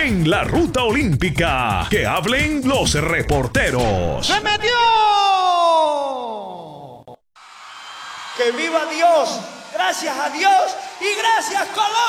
en la ruta olímpica. Que hablen los reporteros. ¡Se metió! ¡Que viva Dios! ¡Gracias a Dios! ¡Y gracias, Colombia!